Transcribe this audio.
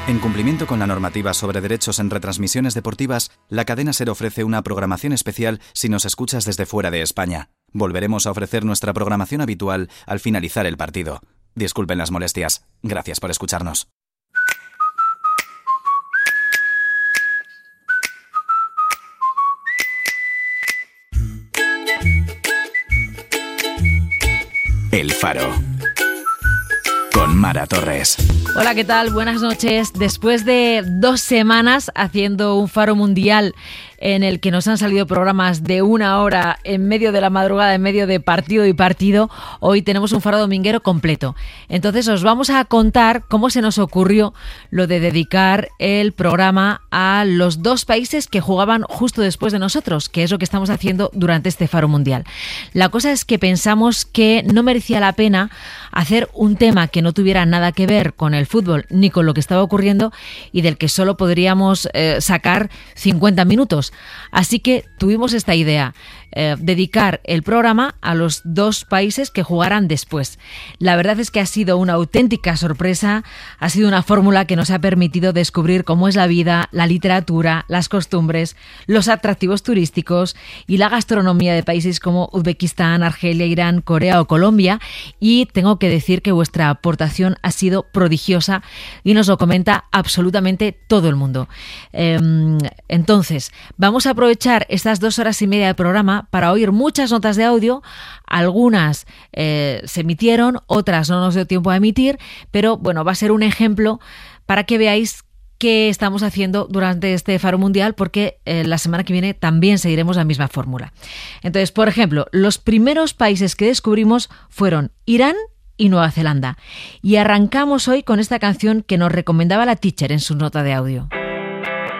En cumplimiento con la normativa sobre derechos en retransmisiones deportivas, la cadena SER ofrece una programación especial si nos escuchas desde fuera de España. Volveremos a ofrecer nuestra programación habitual al finalizar el partido. Disculpen las molestias. Gracias por escucharnos. El Faro. Con Mara Torres. Hola, ¿qué tal? Buenas noches. Después de 2 semanas haciendo un Faro Mundial en el que nos han salido programas de 1 hora en medio de la madrugada, en medio de partido y partido, hoy tenemos un Faro Dominguero completo. Entonces os vamos a contar cómo se nos ocurrió lo de dedicar el programa a los 2 países que jugaban justo después de nosotros, que es lo que estamos haciendo durante este Faro Mundial. La cosa es que pensamos que no merecía la pena hacer un tema que no tuviera nada que ver con el fútbol ni con lo que estaba ocurriendo y del que solo podríamos sacar 50 minutos. Así que tuvimos esta idea, dedicar el programa a los 2 países que jugaran después. La verdad es que ha sido una auténtica sorpresa, ha sido una fórmula que nos ha permitido descubrir cómo es la vida, la literatura, las costumbres, los atractivos turísticos y la gastronomía de países como Uzbekistán, Argelia, Irán, Corea o Colombia, y tengo que decir que vuestra aportación ha sido prodigiosa y nos lo comenta absolutamente todo el mundo. Entonces, vamos a aprovechar estas 2 horas y media de programa para oír muchas notas de audio. Algunas se emitieron, otras no nos dio tiempo a emitir, pero bueno, va a ser un ejemplo para que veáis qué estamos haciendo durante este Faro Mundial, porque la semana que viene también seguiremos la misma fórmula. Entonces, por ejemplo, los primeros países que descubrimos fueron Irán y Nueva Zelanda. Y arrancamos hoy con esta canción que nos recomendaba la teacher en su nota de audio.